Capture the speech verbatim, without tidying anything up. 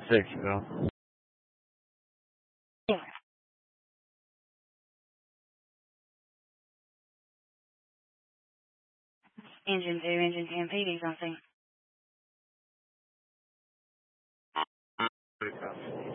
six, Bill. Engine two, engine ten, P D something.